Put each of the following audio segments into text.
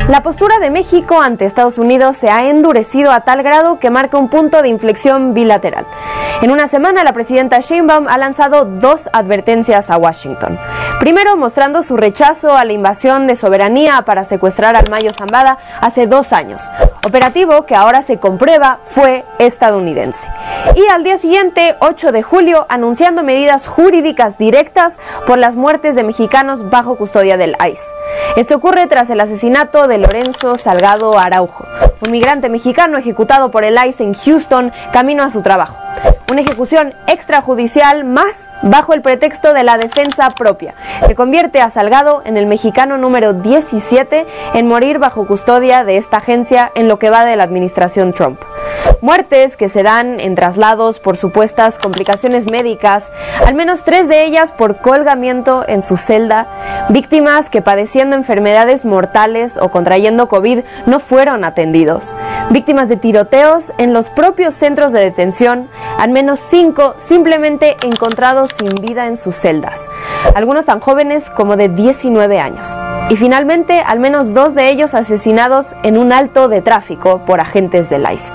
La postura de México ante Estados Unidos se ha endurecido a tal grado que marca un punto de inflexión bilateral. En una semana, la presidenta Sheinbaum ha lanzado 2 advertencias a Washington. Primero, mostrando su rechazo a la invasión de soberanía para secuestrar al Mayo Zambada hace 2 años, operativo que ahora se comprueba fue estadounidense. Y al día siguiente, 8 de julio, anunciando medidas jurídicas directas por las muertes de mexicanos bajo custodia del ICE. Esto ocurre tras el asesinato de Lorenzo Salgado Araujo, un migrante mexicano ejecutado por el ICE en Houston camino a su trabajo. Una ejecución extrajudicial más bajo el pretexto de la defensa propia, que convierte a Salgado en el mexicano número 17 en morir bajo custodia de esta agencia en lo que va de la administración Trump. Muertes que se dan en traslados por supuestas complicaciones médicas, al menos 3 de ellas por colgamiento en su celda, víctimas que padeciendo enfermedades mortales o contrayendo COVID no fueron atendidos, víctimas de tiroteos en los propios centros de detención, al menos 5 simplemente encontrados sin vida en sus celdas, algunos tan jóvenes como de 19 años. Y finalmente, al menos 2 de ellos asesinados en un alto de tráfico por agentes del ICE.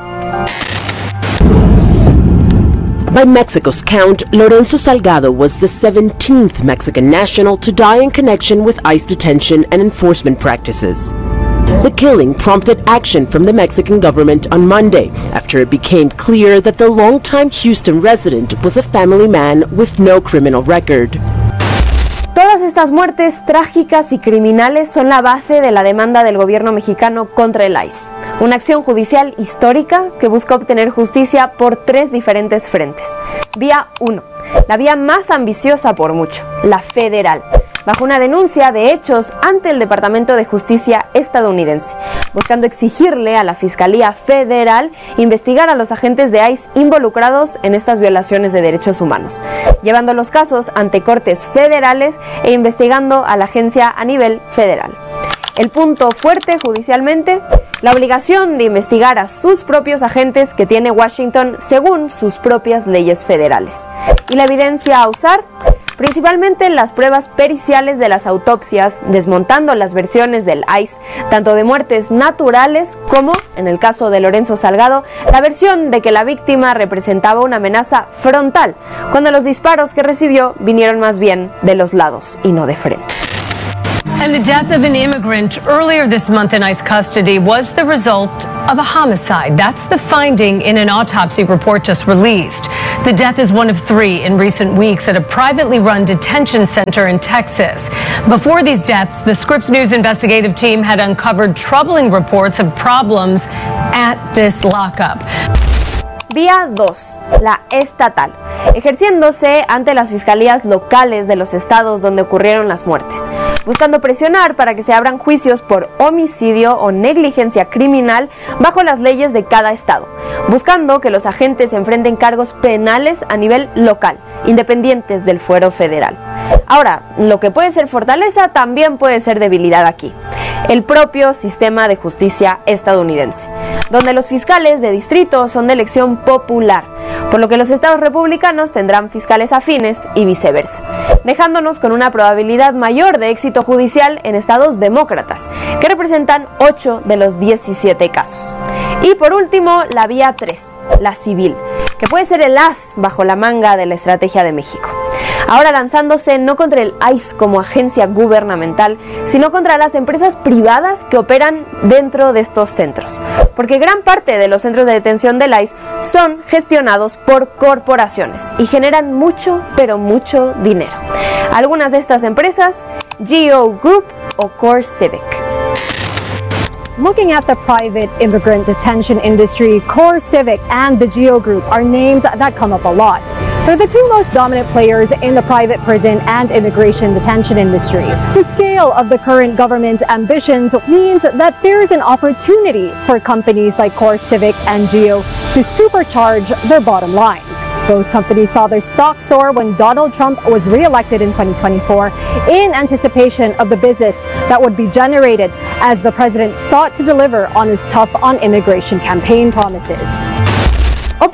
By Mexico's count, Lorenzo Salgado was the 17th Mexican national to die in connection with ICE detention and enforcement practices. The killing prompted action from the Mexican government on Monday after it became clear that the longtime Houston resident was a family man with no criminal record. Todas estas muertes trágicas y criminales son la base de la demanda del gobierno mexicano contra el ICE, una acción judicial histórica que busca obtener justicia por 3 diferentes frentes. Vía 1, la vía más ambiciosa por mucho, la federal, bajo una denuncia de hechos ante el Departamento de Justicia estadounidense, buscando exigirle a la Fiscalía Federal investigar a los agentes de ICE involucrados en estas violaciones de derechos humanos, llevando los casos ante cortes federales e investigando a la agencia a nivel federal. El punto fuerte judicialmente, la obligación de investigar a sus propios agentes que tiene Washington según sus propias leyes federales. Y la evidencia a usar, principalmente las pruebas periciales de las autopsias, desmontando las versiones del ICE, tanto de muertes naturales como, en el caso de Lorenzo Salgado, la versión de que la víctima representaba una amenaza frontal, cuando los disparos que recibió vinieron más bien de los lados y no de frente. And the death of an immigrant earlier this month in ICE custody was the result of a homicide. That's the finding in an autopsy report just released. The death is one of 3 in recent weeks at a privately run detention center in Texas. Before these deaths, the Scripps News investigative team had uncovered troubling reports of problems at this lockup. Vía 2, la estatal, ejerciéndose ante las fiscalías locales de los estados donde ocurrieron las muertes, buscando presionar para que se abran juicios por homicidio o negligencia criminal bajo las leyes de cada estado, buscando que los agentes enfrenten cargos penales a nivel local, independientes del fuero federal. Ahora, lo que puede ser fortaleza también puede ser debilidad aquí. El propio sistema de justicia estadounidense, donde los fiscales de distrito son de elección popular, por lo que los estados republicanos tendrán fiscales afines y viceversa, dejándonos con una probabilidad mayor de éxito judicial en estados demócratas, que representan 8 de los 17 casos. Y por último, la vía 3, la civil, que puede ser el as bajo la manga de la estrategia de México. Ahora lanzándose no contra el ICE como agencia gubernamental, sino contra las empresas privadas que operan dentro de estos centros, porque gran parte de los centros de detención del ICE son gestionados por corporaciones y generan mucho, pero mucho dinero. Algunas de estas empresas, GEO Group o CoreCivic. Looking at the private immigrant detention industry, CoreCivic and the GEO Group are names that come up a lot. They're the 2 most dominant players in the private prison and immigration detention industry. The scale of the current government's ambitions means that there is an opportunity for companies like CoreCivic and GEO to supercharge their bottom lines. Both companies saw their stock soar when Donald Trump was re-elected in 2024 in anticipation of the business that would be generated as the president sought to deliver on his tough on immigration campaign promises. O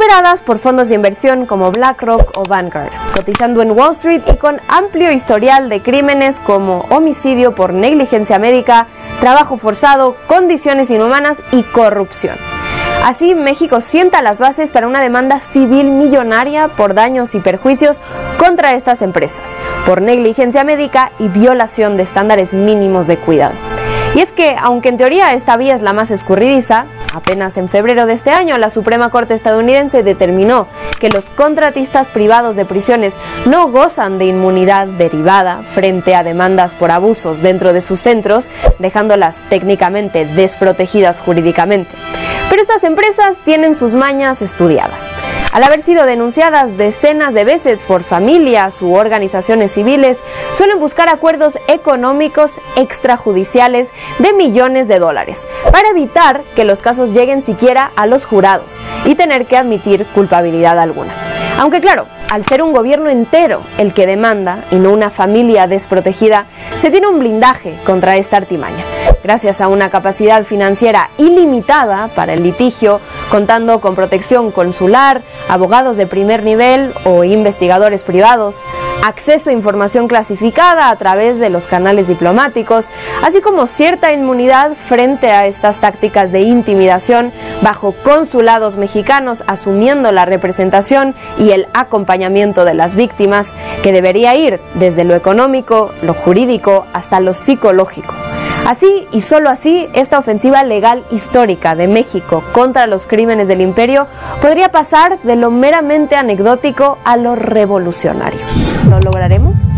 operadas por fondos de inversión como BlackRock o Vanguard, cotizando en Wall Street y con amplio historial de crímenes como homicidio por negligencia médica, trabajo forzado, condiciones inhumanas y corrupción. Así, México sienta las bases para una demanda civil millonaria por daños y perjuicios contra estas empresas, por negligencia médica y violación de estándares mínimos de cuidado. Y es que, aunque en teoría esta vía es la más escurridiza, apenas en febrero de este año la Suprema Corte estadounidense determinó que los contratistas privados de prisiones no gozan de inmunidad derivada frente a demandas por abusos dentro de sus centros, dejándolas técnicamente desprotegidas jurídicamente. Pero estas empresas tienen sus mañas estudiadas. Al haber sido denunciadas decenas de veces por familias u organizaciones civiles, suelen buscar acuerdos económicos extrajudiciales de millones de dólares para evitar que los casos lleguen siquiera a los jurados y tener que admitir culpabilidad alguna. Aunque claro, al ser un gobierno entero el que demanda y no una familia desprotegida, se tiene un blindaje contra esta artimaña. Gracias a una capacidad financiera ilimitada para el litigio, contando con protección consular, abogados de primer nivel o investigadores privados, acceso a información clasificada a través de los canales diplomáticos, así como cierta inmunidad frente a estas tácticas de intimidación bajo consulados mexicanos asumiendo la representación y el acompañamiento de las víctimas, que debería ir desde lo económico, lo jurídico, hasta lo psicológico. Así y solo así, esta ofensiva legal histórica de México contra los crímenes del imperio podría pasar de lo meramente anecdótico a lo revolucionario. ¿Lo lograremos?